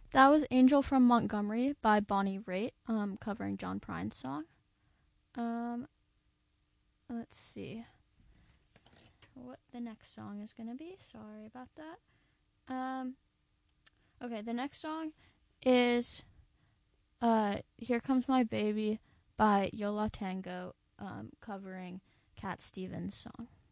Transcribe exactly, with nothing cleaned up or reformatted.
That was Angel from Montgomery by Bonnie Raitt, um, covering John Prine's song. Um, let's see what the next song is going to be. Sorry about that. Um, okay, the next song is uh, Here Comes My Baby by Yola Tango, um, covering Cat Stevens' song.